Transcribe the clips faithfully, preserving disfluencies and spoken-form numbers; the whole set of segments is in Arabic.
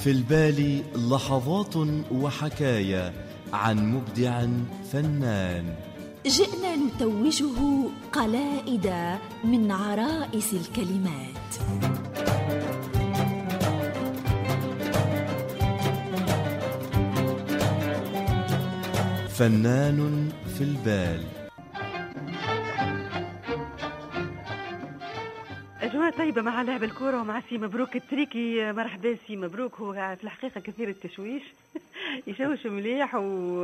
في البال لحظات وحكايا عن مبدع فنان، جئنا نتوجه قلائد من عرائس الكلمات. فنان في البال. أجواء طيبة مع لاعب الكرة ومع سي مبروك التريكي. مرحبا سي مبروك. هو في الحقيقة كثير التشويش يشوش مليح.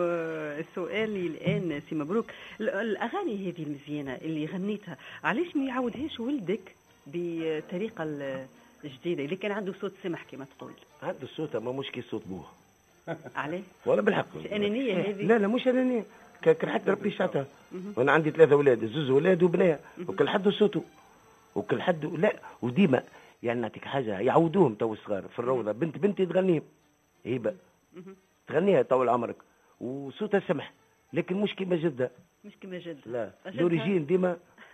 والسؤال الآن سي مبروك، الأغاني هذه المزيانة اللي غنيتها علاش ما يعودهاش ولدك بطريقة الجديدة اللي كان عنده صوت سمح كما تقول؟ عنده صوت ما مشكل صوت بوه. عليه؟ ولا بالحق أنانية هذه؟ لا لا مش أنانية، كان حتى ربي شعتها. وأنا عندي ثلاثة أولاد، زوز أولاد وبنية، وكل حد صوته وكل حد لا. وديما يعني نعطيك حاجة يعودوهم تو الصغار في الروضة. بنت بنتي تغنيهم هيبة تغنيها طول عمرك وصوتها سمح، لكن مش كيما جدها. مش كيما جدها. لا لوريجين ديما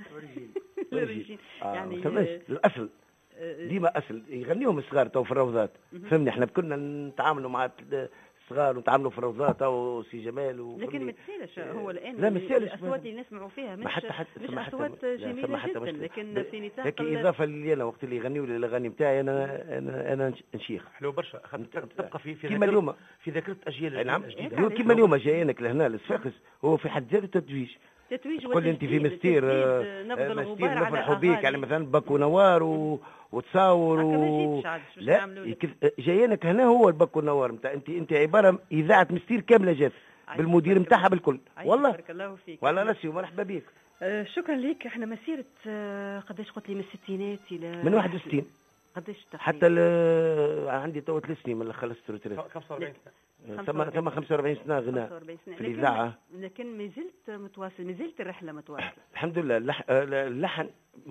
لوريجين يعني الأصل ديما أصل يغنيهم الصغار تو في الروضات. فهمني احنا كنا نتعاملوا مع الصغار ونتعاملوا في الروضات او سي جمال. لكن ما تسالش هو الان لا الاصوات اللي نسمعوا فيها مش حتى حتى مش اصوات جميله جدا، لكن في نطاق لكن اضافه لي انا وقت اللي يغنيوا لي الاغاني نتاعي انا انا انا نشيخ حلو برشا. تبقى في في كيما اليوم في ذاكره اجيال نعم كيما اليوم جايينك لهنا للصفاقس هو في حد ذاته تتويج. تتويج كل انت في مستير نبذ الغبار على نفرحوا بيك يعني مثلا باكو نوار و... وتصاور و... لا جايينك هنا هو الباكو نوار نتاع انت انت عباره اذاعه مستير كامله جات بالمدير نتاعها بالكل. والله بارك الله فيك. والله نسي ومرحبا بيك. آه شكرا لك. احنا مسيره آه قداش قلت لي من الستينات الى من واحد وستين قداش حتى عندي تو ثلاث سنين من اللي خلصت روتريت. خمسة وأربعين ثم ثم خمسة وأربعين سنه غناء في الاذاعه. لكن ما زلت متواصل، ما زلت الرحله متواصله الحمد لله. اللحن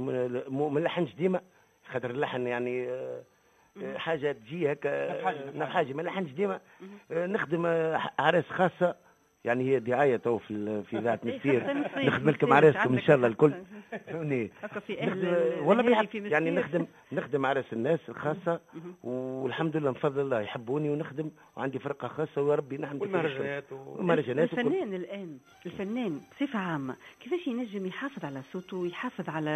من لحنش ديما خاطر اللحن يعني حاجه تجي هكا نحاجه ما لحنش ديما. نخدم عراس خاصه يعني هي دعايه تو في في اذاعه مستير. نخدم لكم عراسكم ان شاء الله الكل. فهمني والله بالحق يعني نخدم نخدم عراس الناس الخاصه والحمد لله بفضل الله يحبوني ونخدم وعندي فرقه خاصه ويا ربي نحمد والمهرجانات والمهرجانات. الفنان الان الفنان بصفه عامه كيفاش ينجم يحافظ على صوته ويحافظ على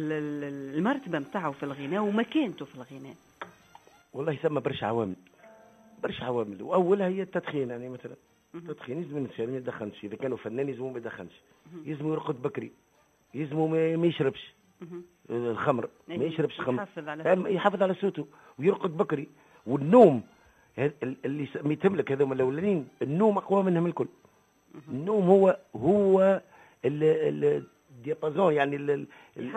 المرتبه نتاعو في الغناء ومكانته في الغناء؟ والله يسمى برشا عوامل برشا عوامل واولها هي التدخين. يعني مثلا التدخين يلزم الانسان ما يدخنش. اذا كانوا فنان يلزموا ما يدخنش، يلزموا يرقد بكري، يلزموا ما يشربش الخمر، ما يشربش خمر، يحافظ على, يحافظ على صوته ويرقد بكري. والنوم اللي سميتهم هذوم الاولانيين النوم اقوى منهم الكل. النوم هو هو الديابازون يعني اللي,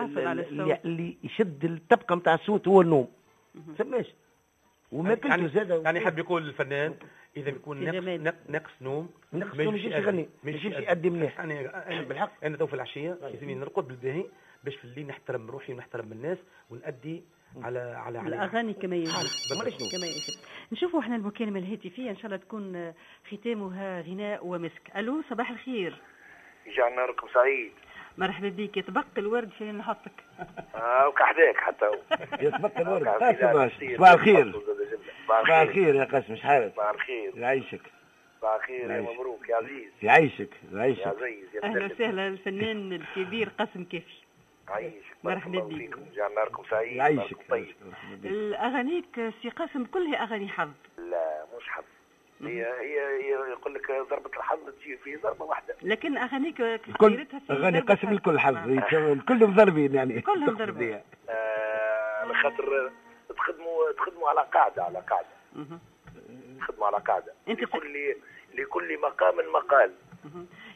اللي يشد الطبقه نتاع الصوت هو النوم. سماش وما كنت يعني زاد يعني يحب يقول الفنان اذا بيكون ناقص ناقص نوم ناقص نوم يجيش يغني ما يجيش يأدي مليح. يعني بالحق انا تو في العشيه يلزمني نرقد بالباهي باش في الليل نحترم روحي ونحترم الناس ونأدي على على على الاغاني كما يجب كما يجب. نشوفوا احنا المكالمه الهاتفيه ان شاء الله تكون ختامها غناء ومسك. الو صباح الخير. جعلنا رقم سعيد. مرحبا بك. يتبقى الورد فين نحطك؟ اه وكحداك حتى يتبقى الورد. صباح الخير. صباح الخير يا قاسم شحال؟ صباح الخير. يعيشك. صباح الخير يا مبروك يا عزيز. يعيشك يعيشك يا عزيز. اهلا وسهلا الفنان الكبير قاسم كافي. عايشك. مرحبا بك. جعلنا رقم سعيد. يعيشك. طيب. الاغانيك سي قاسم كلها اغاني حظ؟ لا مش حظ. هي هي هي يقول لك ضربة الحظ تجي في ضربة واحدة. لكن أغانيك كل أغاني قسم الكل حظ الكل مضربين يعني. كلهم ضربين. على خاطر تخدموا تخدموا على قاعدة على قاعدة. تخدموا على قاعدة. لكل لكل مقام مقال.